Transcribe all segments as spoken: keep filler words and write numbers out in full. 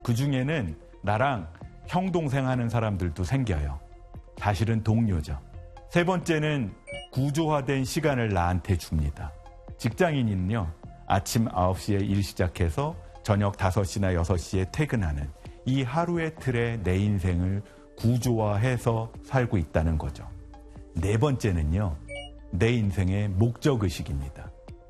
그중에는 나랑 형, 동생 하는 사람들도 생겨요. 사실은 동료죠. 세 번째는 구조화된 시간을 나한테 줍니다. 직장인은요, 아침 아홉 시에 일 시작해서 저녁 다섯 시나 여섯 시에 퇴근하는 이 하루의 틀에 내 인생을 구조화해서 살고 있다는 거죠. 네 번째는요, 내 인생의 목적의식입니다.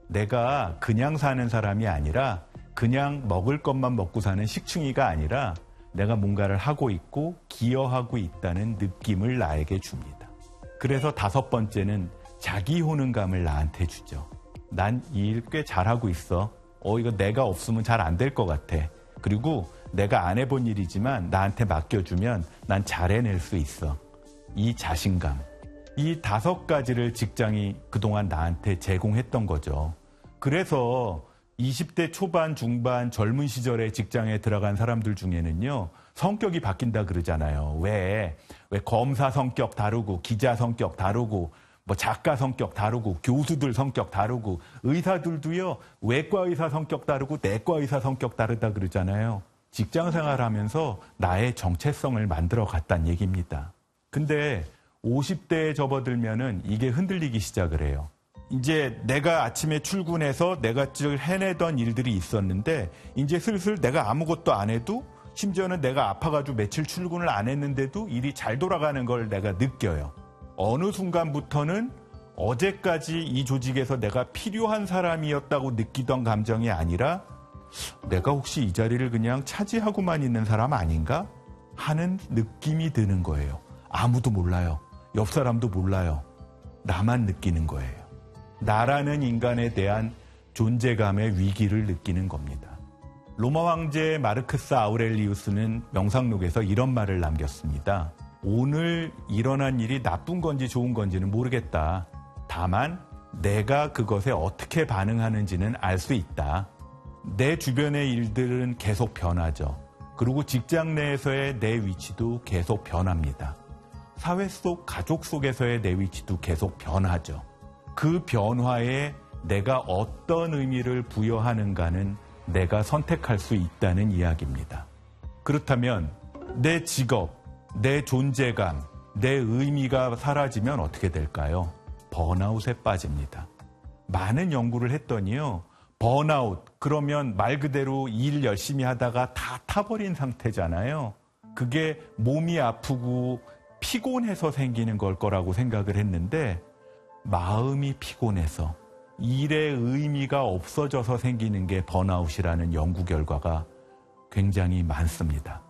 내가 그냥 사는 사람이 아니라 그냥 먹을 것만 먹고 사는 식충이가 아니라 내가 뭔가를 하고 있고 기여하고 있다는 느낌을 나에게 줍니다. 그래서 다섯 번째는 자기 효능감을 나한테 주죠. 난 이 일 꽤 잘하고 있어. 어, 이거 내가 없으면 잘 안 될 것 같아. 그리고 내가 안 해본 일이지만 나한테 맡겨주면 난 잘 해낼 수 있어. 이 자신감. 이 다섯 가지를 직장이 그동안 나한테 제공했던 거죠. 그래서 이십 대 초반, 중반, 젊은 시절에 직장에 들어간 사람들 중에는요, 성격이 바뀐다 그러잖아요. 왜? 왜 검사 성격 다르고, 기자 성격 다르고, 뭐 작가 성격 다르고, 교수들 성격 다르고, 의사들도요, 외과 의사 성격 다르고, 내과 의사 성격 다르다 그러잖아요. 직장 생활하면서 나의 정체성을 만들어 갔다는 얘기입니다. 근데 오십 대에 접어들면은 이게 흔들리기 시작을 해요. 이제 내가 아침에 출근해서 내가 쭉 해내던 일들이 있었는데 이제 슬슬 내가 아무것도 안 해도 심지어는 내가 아파가지고 며칠 출근을 안 했는데도 일이 잘 돌아가는 걸 내가 느껴요. 어느 순간부터는 어제까지 이 조직에서 내가 필요한 사람이었다고 느끼던 감정이 아니라 내가 혹시 이 자리를 그냥 차지하고만 있는 사람 아닌가 하는 느낌이 드는 거예요. 아무도 몰라요. 옆 사람도 몰라요. 나만 느끼는 거예요. 나라는 인간에 대한 존재감의 위기를 느끼는 겁니다. 로마 황제 마르크스 아우렐리우스는 명상록에서 이런 말을 남겼습니다. 오늘 일어난 일이 나쁜 건지 좋은 건지는 모르겠다. 다만 내가 그것에 어떻게 반응하는지는 알 수 있다. 내 주변의 일들은 계속 변하죠. 그리고 직장 내에서의 내 위치도 계속 변합니다. 사회 속, 가족 속에서의 내 위치도 계속 변하죠. 그 변화에 내가 어떤 의미를 부여하는가는 내가 선택할 수 있다는 이야기입니다. 그렇다면 내 직업, 내 존재감, 내 의미가 사라지면 어떻게 될까요? 번아웃에 빠집니다. 많은 연구를 했더니요, 번아웃, 그러면 말 그대로 일 열심히 하다가 다 타버린 상태잖아요. 그게 몸이 아프고 피곤해서 생기는 걸 거라고 생각을 했는데 마음이 피곤해서 일의 의미가 없어져서 생기는 게 번아웃이라는 연구 결과가 굉장히 많습니다.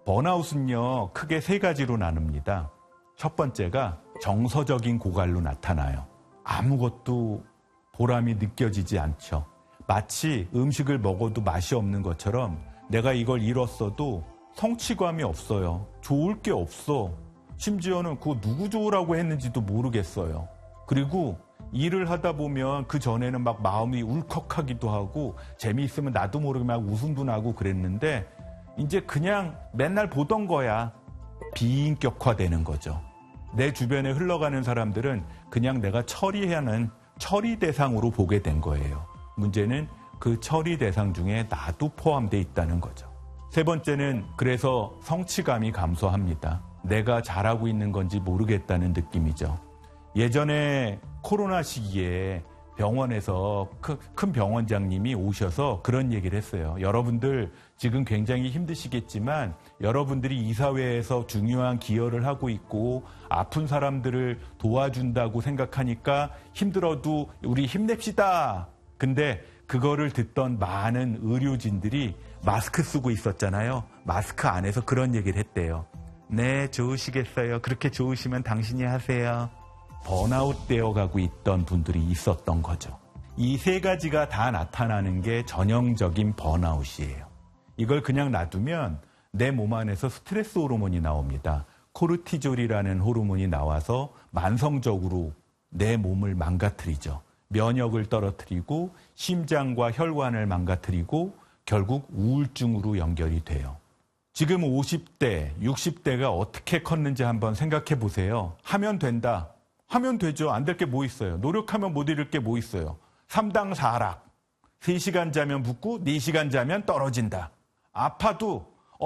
번아웃은요, 크게 세 가지로 나눕니다. 첫 번째가 정서적인 고갈로 나타나요. 아무것도 보람이 느껴지지 않죠. 마치 음식을 먹어도 맛이 없는 것처럼 내가 이걸 잃었어도 성취감이 없어요. 좋을 게 없어. 심지어는 그거 누구 좋으라고 했는지도 모르겠어요. 그리고 일을 하다 보면 그 전에는 막 마음이 울컥하기도 하고 재미있으면 나도 모르게 막 웃음도 나고 그랬는데 이제 그냥 맨날 보던 거야. 비인격화되는 거죠. 내 주변에 흘러가는 사람들은 그냥 내가 처리하는 처리 대상으로 보게 된 거예요. 문제는 그 처리 대상 중에 나도 포함되어 있다는 거죠. 세 번째는 그래서 성취감이 감소합니다. 내가 잘하고 있는 건지 모르겠다는 느낌이죠. 예전에 코로나 시기에 병원에서 큰 병원장님이 오셔서 그런 얘기를 했어요. 여러분들 지금 굉장히 힘드시겠지만 여러분들이 이 사회에서 중요한 기여를 하고 있고 아픈 사람들을 도와준다고 생각하니까 힘들어도 우리 힘냅시다. 근데 그거를 듣던 많은 의료진들이 마스크 쓰고 있었잖아요. 마스크 안에서 그런 얘기를 했대요. 네, 좋으시겠어요. 그렇게 좋으시면 당신이 하세요. 번아웃 되어 가고 있던 분들이 있었던 거죠. 이 세 가지가 다 나타나는 게 전형적인 번아웃이에요. 이걸 그냥 놔두면 내 몸 안에서 스트레스 호르몬이 나옵니다. 코르티졸이라는 호르몬이 나와서 만성적으로 내 몸을 망가뜨리죠. 면역을 떨어뜨리고 심장과 혈관을 망가뜨리고 결국 우울증으로 연결이 돼요. 지금 오십 대, 육십 대가 어떻게 컸는지 한번 생각해 보세요. 하면 된다. 하면 되죠. 안 될 게 뭐 있어요. 노력하면 못 이룰 게 뭐 있어요. 삼당사락. 세 시간 자면 붓고 네 시간 자면 떨어진다. 아파도